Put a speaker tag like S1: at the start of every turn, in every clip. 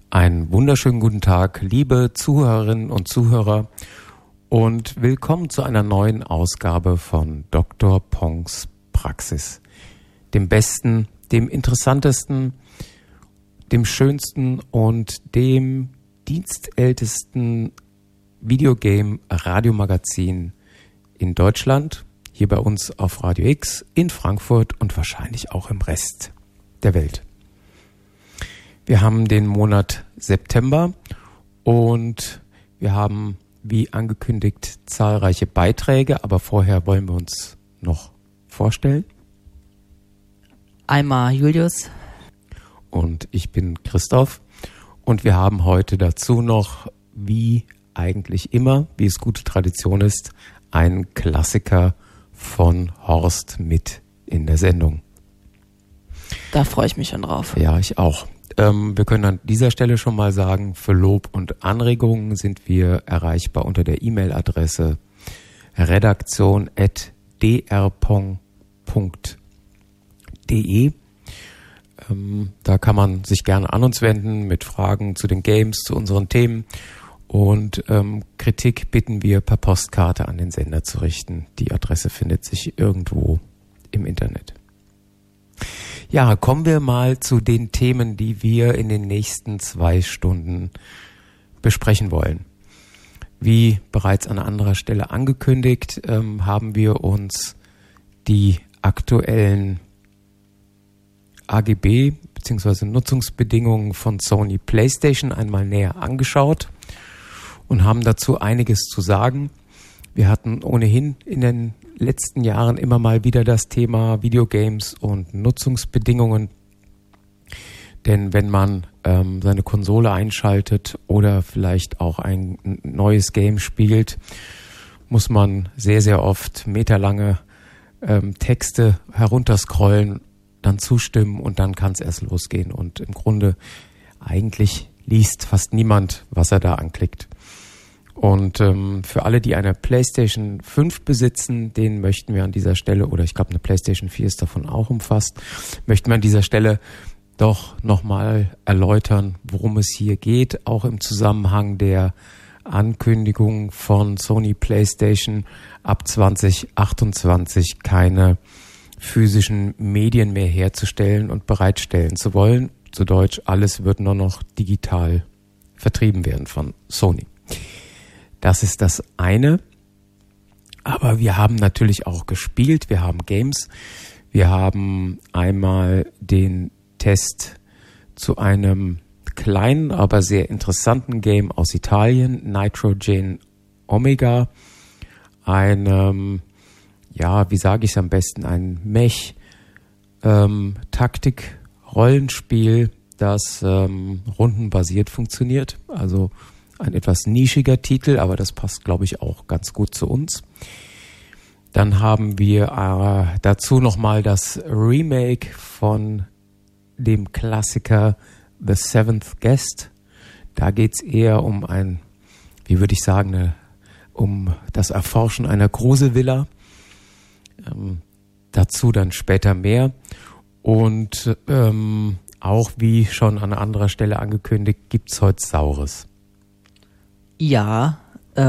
S1: Einen wunderschönen guten Tag, liebe Zuhörerinnen und Zuhörer, und willkommen zu einer neuen Ausgabe von Dr. Pongs Praxis. Dem besten, dem interessantesten, dem schönsten und dem dienstältesten Videogame-Radiomagazin in Deutschland, hier bei uns auf Radio X, in Frankfurt und wahrscheinlich auch im Rest der Welt. Wir haben den Monat September und wir haben, wie angekündigt, zahlreiche Beiträge, aber vorher wollen wir uns noch vorstellen.
S2: Einmal Julius.
S1: Und ich bin Christoph und wir haben heute dazu noch, wie eigentlich immer, wie es gute Tradition ist, einen Klassiker von Horst mit in der Sendung.
S2: Da freue ich mich schon drauf.
S1: Ja, ich auch. Wir können an dieser Stelle schon mal sagen, für Lob und Anregungen sind wir erreichbar unter der E-Mail-Adresse redaktion@drpong.de. Da kann man sich gerne an uns wenden mit Fragen zu den Games, zu unseren Themen, und Kritik bitten wir per Postkarte an den Sender zu richten. Die Adresse findet sich irgendwo im Internet. Ja, kommen wir mal zu den Themen, die wir in den nächsten 2 Stunden besprechen wollen. Wie bereits an anderer Stelle angekündigt, haben wir uns die aktuellen AGB bzw. Nutzungsbedingungen von Sony PlayStation einmal näher angeschaut und haben dazu einiges zu sagen. Wir hatten ohnehin in den letzten Jahren immer mal wieder das Thema Videogames und Nutzungsbedingungen. Denn wenn man seine Konsole einschaltet oder vielleicht auch ein neues Game spielt, muss man sehr, sehr oft meterlange Texte herunterscrollen, dann zustimmen und dann kann es erst losgehen. Und im Grunde eigentlich liest fast niemand, was er da anklickt. Und für alle, die eine PlayStation 5 besitzen, denen möchten wir an dieser Stelle, oder ich glaube eine PlayStation 4 ist davon auch umfasst, möchten wir an dieser Stelle doch nochmal erläutern, worum es hier geht, auch im Zusammenhang der Ankündigung von Sony PlayStation ab 2028 keine physischen Medien mehr herzustellen und bereitstellen zu wollen. Zu Deutsch, alles wird nur noch digital vertrieben werden von Sony. Das ist das eine. Aber wir haben natürlich auch gespielt. Wir haben Games. Wir haben einmal den Test zu einem kleinen, aber sehr interessanten Game aus Italien, Nitrogen Omega. Ein, wie sage ich es am besten, ein Mech-Taktik-Rollenspiel, das rundenbasiert funktioniert. Also ein etwas nischiger Titel, aber das passt, glaube ich, auch ganz gut zu uns. Dann haben wir dazu nochmal das Remake von dem Klassiker The Seventh Guest. Da geht es eher um um das Erforschen einer Gruselvilla. Dazu dann später mehr. Und auch wie schon an anderer Stelle angekündigt, gibt es heute Saures.
S2: Ja,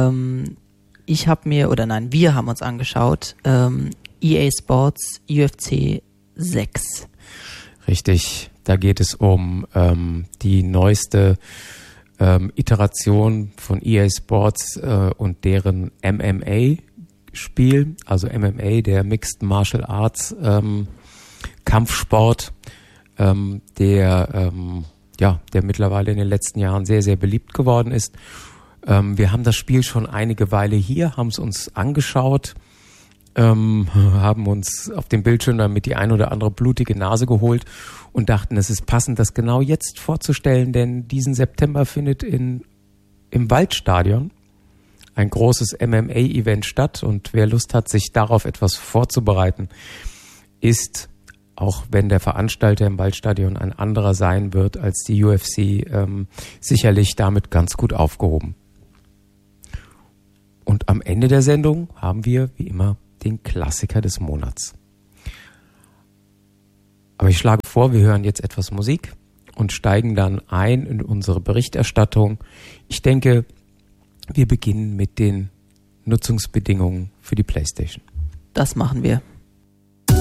S2: wir haben uns angeschaut, EA Sports UFC 6.
S1: Richtig, da geht es um die neueste Iteration von EA Sports und deren MMA-Spiel, also MMA, der Mixed Martial Arts Kampfsport, der mittlerweile in den letzten Jahren sehr, sehr beliebt geworden ist. Wir haben das Spiel schon einige Weile hier, haben es uns angeschaut, haben uns auf dem Bildschirm damit die ein oder andere blutige Nase geholt und dachten, es ist passend, das genau jetzt vorzustellen, denn diesen September findet im Waldstadion ein großes MMA-Event statt und wer Lust hat, sich darauf etwas vorzubereiten, ist, auch wenn der Veranstalter im Waldstadion ein anderer sein wird als die UFC, sicherlich damit ganz gut aufgehoben. Und am Ende der Sendung haben wir, wie immer, den Klassiker des Monats. Aber ich schlage vor, wir hören jetzt etwas Musik und steigen dann ein in unsere Berichterstattung. Ich denke, wir beginnen mit den Nutzungsbedingungen für die PlayStation.
S2: Das machen wir.